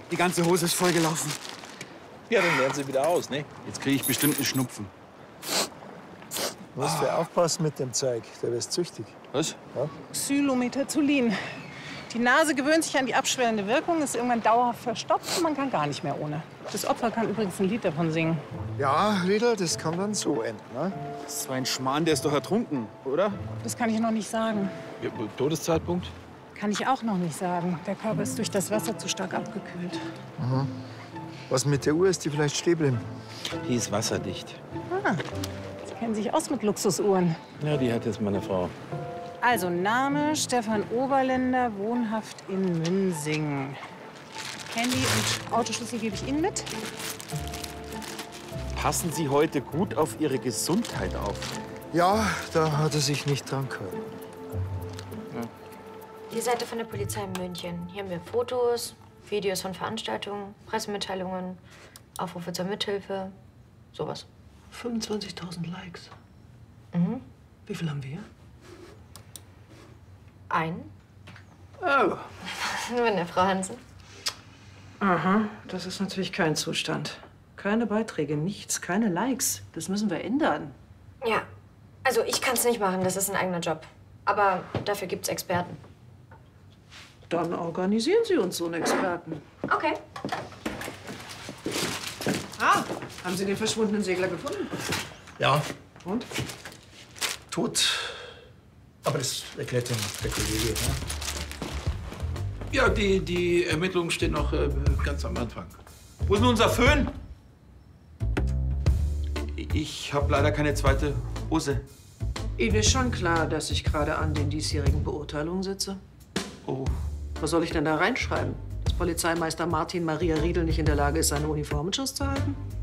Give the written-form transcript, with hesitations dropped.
Die ganze Hose ist vollgelaufen. Ja, dann lernen Sie wieder aus, ne? Jetzt kriege ich bestimmt einen Schnupfen. Du musst ja aufpassen mit dem Zeug, der wird süchtig. Was? Ja? Xylometazolin. Die Nase gewöhnt sich an die abschwellende Wirkung, ist irgendwann dauerhaft verstopft und man kann gar nicht mehr ohne. Das Opfer kann übrigens ein Lied davon singen. Ja, Riedel, das kann dann so enden, ne? Das ist zwar ein Schmarrn, der ist doch ertrunken, oder? Das kann ich noch nicht sagen. Ja, Todeszeitpunkt? Kann ich auch noch nicht sagen. Der Körper ist durch das Wasser zu stark abgekühlt. Was mit der Uhr, ist die vielleicht stehen geblieben? Die ist wasserdicht. Ah, Sie kennen sich aus mit Luxusuhren. Ja, die hat jetzt meine Frau. Also Name Stefan Oberländer, wohnhaft in Münsing. Handy und Autoschlüssel gebe ich Ihnen mit. Passen Sie heute gut auf Ihre Gesundheit auf. Ja, da hat er sich nicht dran gehalten. Die Seite von der Polizei in München. Hier haben wir Fotos, Videos von Veranstaltungen, Pressemitteilungen, Aufrufe zur Mithilfe, sowas. 25.000 Likes. Mhm. Wie viel haben wir? Einen. Oh. Wenn der Frau Hansen. Aha, das ist natürlich kein Zustand. Keine Beiträge, nichts, keine Likes. Das müssen wir ändern. Ja, also ich kann es nicht machen, das ist ein eigener Job. Aber dafür gibt's Experten. Dann organisieren Sie uns so einen Experten. Okay. Ah, haben Sie den verschwundenen Segler gefunden? Ja, Und? tot. Aber das erklärt ja noch der Kollege. Ne? Ja, die Ermittlungen stehen noch ganz am Anfang. Wo ist denn unser Föhn? Ich habe leider keine zweite Hose. Ihnen ist schon klar, dass ich gerade an den diesjährigen Beurteilungen sitze. Oh, Was soll ich denn da reinschreiben? Dass Polizeimeister Martin Maria Riedel nicht in der Lage ist, seine Uniform in Schuss zu halten?